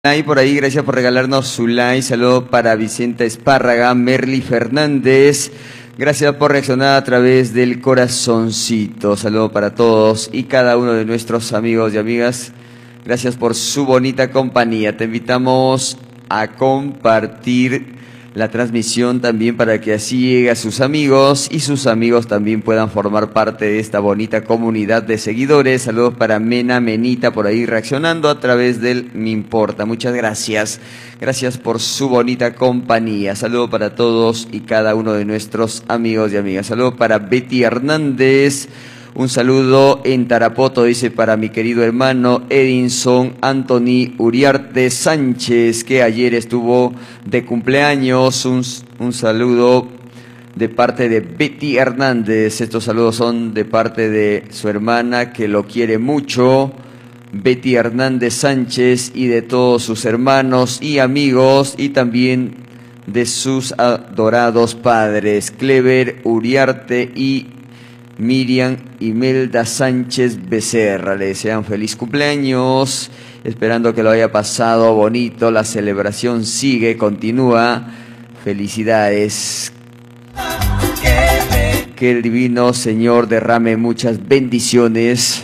Ahí por ahí, gracias por regalarnos su like. Saludo para Vicenta Espárraga, Merly Fernández. Gracias por reaccionar a través del corazoncito. Saludo para todos y cada uno de nuestros amigos y amigas. Gracias por su bonita compañía. Te invitamos a compartir la transmisión también para que así llegue a sus amigos y sus amigos también puedan formar parte de esta bonita comunidad de seguidores. Saludos para Mena Menita por ahí reaccionando a través del Me Importa. Muchas gracias. Gracias por su bonita compañía. Saludos para todos y cada uno de nuestros amigos y amigas. Saludos para Betty Hernández. Un saludo en Tarapoto, dice, para mi querido hermano Edinson Anthony Uriarte Sánchez, que ayer estuvo de cumpleaños. Un saludo de parte de Betty Hernández. Estos saludos son de parte de su hermana, que lo quiere mucho, Betty Hernández Sánchez, y de todos sus hermanos y amigos, y también de sus adorados padres, Clever Uriarte y Miriam Imelda Sánchez Becerra. Le desean feliz cumpleaños, esperando que lo haya pasado bonito. La celebración sigue, continúa. Felicidades. Que el divino Señor derrame muchas bendiciones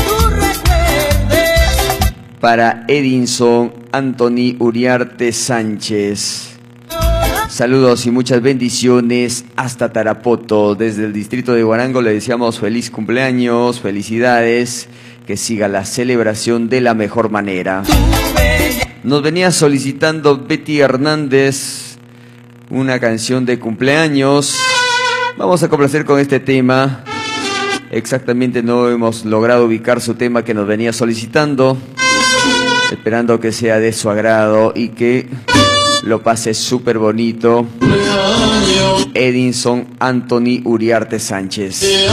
para Edinson Anthony Uriarte Sánchez. Saludos y muchas bendiciones hasta Tarapoto. Desde el distrito de Huarango le deseamos feliz cumpleaños, felicidades, que siga la celebración de la mejor manera. Nos venía solicitando Betty Hernández una canción de cumpleaños. Vamos a complacer con este tema. Exactamente no hemos logrado ubicar su tema que nos venía solicitando, esperando que sea de su agrado y que lo pase súper bonito. Edinson Anthony Uriarte Sánchez.